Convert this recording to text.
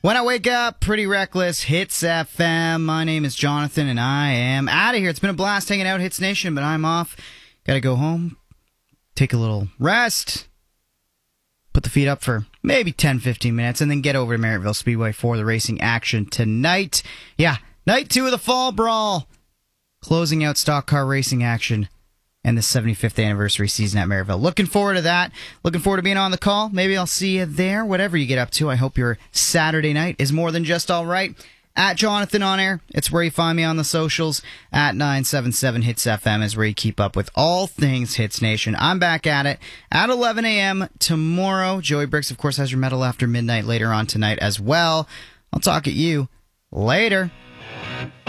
When I wake up, Pretty Reckless, Hits FM. My name is Jonathan, and I am out of here. It's been a blast hanging out, Hits Nation, but I'm off. Gotta go home, take a little rest, put the feet up for maybe 10-15 minutes, and then get over to Merrittville Speedway for the racing action tonight. Yeah, night 2 of the Fall Brawl, closing out stock car racing action and the 75th anniversary season at Merrittville. Looking forward to that. Looking forward to being on the call. Maybe I'll see you there, whatever you get up to. I hope your Saturday night is more than just all right. At Jonathan On Air, it's where you find me on the socials. At 977 Hits FM is where you keep up with all things Hits Nation. I'm back at it at 11 a.m. tomorrow. Joey Bricks, of course, has your Metal After Midnight later on tonight as well. I'll talk at you later.